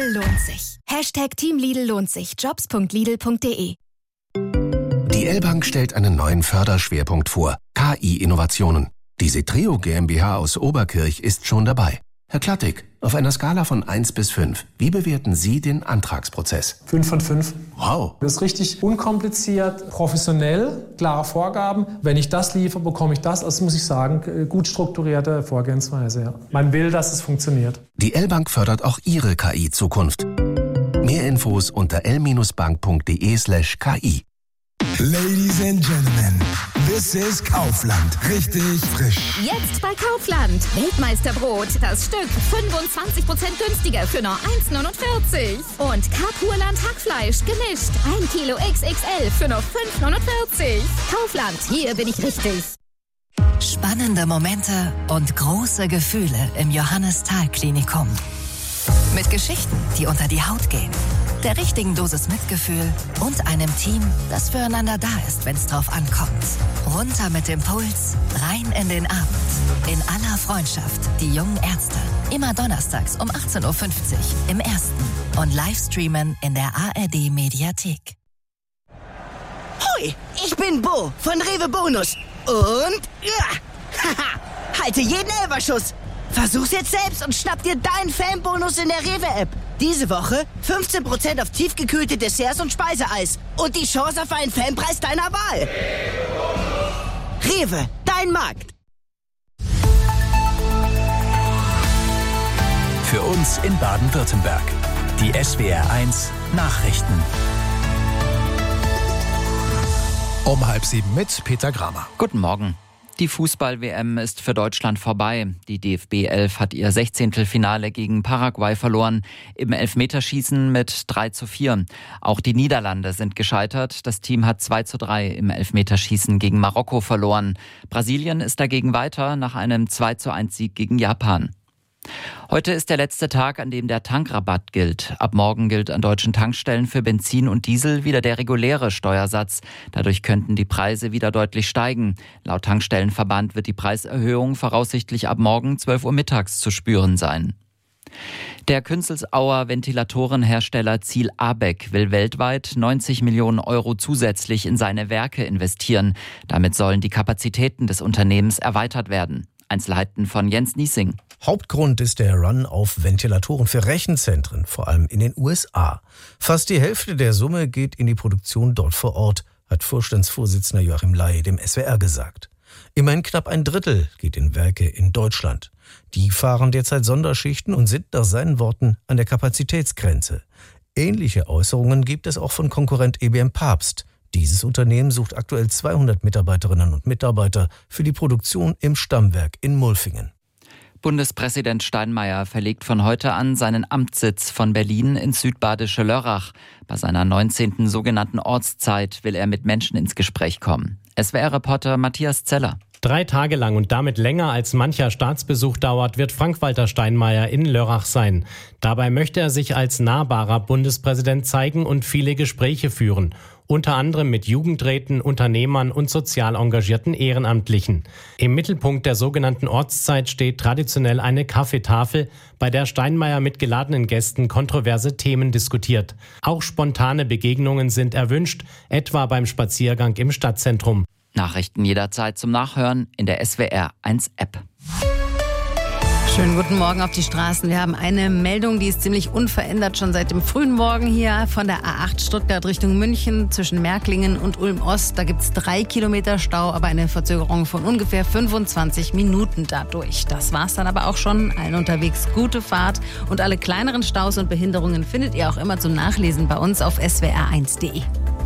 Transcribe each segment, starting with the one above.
Lidl lohnt sich. #Team Lidl lohnt sich. Jobs.lidl.de. Die L-Bank stellt einen neuen Förderschwerpunkt vor. KI-Innovationen. Die Setreo GmbH aus Oberkirch ist schon dabei. Herr Klattig, auf einer Skala von 1 bis 5, wie bewerten Sie den Antragsprozess? 5 von 5. Wow. Das ist richtig unkompliziert, professionell, klare Vorgaben. Wenn ich das liefere, bekomme ich das. Also muss ich sagen, gut strukturierte Vorgehensweise. Ja. Man will, dass es funktioniert. Die L-Bank fördert auch Ihre KI-Zukunft. Mehr Infos unter l-bank.de/ki. Ladies and Gentlemen, this is Kaufland. Richtig frisch. Jetzt bei Kaufland. Weltmeisterbrot. Das Stück 25% günstiger für nur 1,49. Und Karpurland Hackfleisch gemischt. 1 Kilo XXL für nur 5,49. Kaufland, hier bin ich richtig. Spannende Momente und große Gefühle im Johannes-Thal-Klinikum. Mit Geschichten, die unter die Haut gehen, der richtigen Dosis Mitgefühl und einem Team, das füreinander da ist, wenn es drauf ankommt. Runter mit dem Puls, rein in den Abend. In aller Freundschaft, die jungen Ärzte. Immer donnerstags um 18.50 Uhr im Ersten und Livestreamen in der ARD-Mediathek. Hoi, ich bin Bo von Rewe Bonus. Und halte jeden Elferschuss. Versuch's jetzt selbst und schnapp dir deinen Fanbonus in der Rewe-App. Diese Woche 15% auf tiefgekühlte Desserts und Speiseeis. Und die Chance auf einen Fanpreis deiner Wahl. Rewe, dein Markt. Für uns in Baden-Württemberg. Die SWR1 Nachrichten. Um 6:30 mit Peter Gramer. Guten Morgen. Die Fußball-WM ist für Deutschland vorbei. Die DFB 11 hat ihr 16. Finale gegen Paraguay verloren. Im Elfmeterschießen mit 3:4. Auch die Niederlande sind gescheitert. Das Team hat 2:3 im Elfmeterschießen gegen Marokko verloren. Brasilien ist dagegen weiter nach einem 2:1-Sieg gegen Japan. Heute ist der letzte Tag, an dem der Tankrabatt gilt. Ab morgen gilt an deutschen Tankstellen für Benzin und Diesel wieder der reguläre Steuersatz. Dadurch könnten die Preise wieder deutlich steigen. Laut Tankstellenverband wird die Preiserhöhung voraussichtlich ab morgen 12 Uhr mittags zu spüren sein. Der Künzelsauer Ventilatorenhersteller Ziel Abeck will weltweit 90 Millionen Euro zusätzlich in seine Werke investieren. Damit sollen die Kapazitäten des Unternehmens erweitert werden. Einzelheiten von Jens Niesing. Hauptgrund ist der Run auf Ventilatoren für Rechenzentren, vor allem in den USA. Fast die Hälfte der Summe geht in die Produktion dort vor Ort, hat Vorstandsvorsitzender Joachim Ley dem SWR gesagt. Immerhin knapp ein Drittel geht in Werke in Deutschland. Die fahren derzeit Sonderschichten und sind nach seinen Worten an der Kapazitätsgrenze. Ähnliche Äußerungen gibt es auch von Konkurrent EBM Papst. Dieses Unternehmen sucht aktuell 200 Mitarbeiterinnen und Mitarbeiter für die Produktion im Stammwerk in Mulfingen. Bundespräsident Steinmeier verlegt von heute an seinen Amtssitz von Berlin ins südbadische Lörrach. Bei seiner 19. sogenannten Ortszeit will er mit Menschen ins Gespräch kommen. SWR-Reporter Matthias Zeller. 3 Tage lang und damit länger als mancher Staatsbesuch dauert, wird Frank-Walter Steinmeier in Lörrach sein. Dabei möchte er sich als nahbarer Bundespräsident zeigen und viele Gespräche führen. Unter anderem mit Jugendräten, Unternehmern und sozial engagierten Ehrenamtlichen. Im Mittelpunkt der sogenannten Ortszeit steht traditionell eine Kaffeetafel, bei der Steinmeier mit geladenen Gästen kontroverse Themen diskutiert. Auch spontane Begegnungen sind erwünscht, etwa beim Spaziergang im Stadtzentrum. Nachrichten jederzeit zum Nachhören in der SWR1-App. Schönen guten Morgen auf die Straßen. Wir haben eine Meldung, die ist ziemlich unverändert schon seit dem frühen Morgen hier von der A8 Stuttgart Richtung München zwischen Märklingen und Ulm-Ost. Da gibt es 3 Kilometer Stau, aber eine Verzögerung von ungefähr 25 Minuten dadurch. Das war's dann aber auch schon. Allen unterwegs gute Fahrt und alle kleineren Staus und Behinderungen findet ihr auch immer zum Nachlesen bei uns auf swr1.de.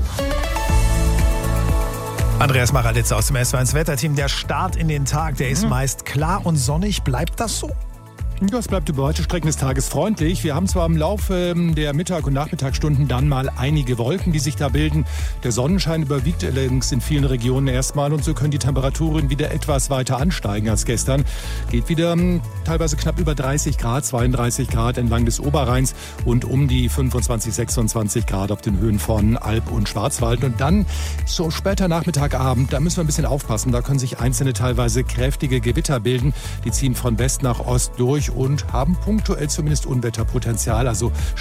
Andreas Maralitz aus dem SWR1 Wetterteam. Der Start in den Tag, der ist meist klar und sonnig. Bleibt das so? Ja, es bleibt über weite Strecken des Tages freundlich. Wir haben zwar im Laufe der Mittag- und Nachmittagsstunden dann mal einige Wolken, die sich da bilden. Der Sonnenschein überwiegt allerdings in vielen Regionen erstmal und so können die Temperaturen wieder etwas weiter ansteigen als gestern. Geht wieder teilweise knapp über 30 Grad, 32 Grad entlang des Oberrheins und um die 25, 26 Grad auf den Höhen von Alb und Schwarzwald. Und dann so später Nachmittagabend, da müssen wir ein bisschen aufpassen. Da können sich einzelne teilweise kräftige Gewitter bilden. Die ziehen von West nach Ost durch und haben punktuell zumindest Unwetterpotenzial. Also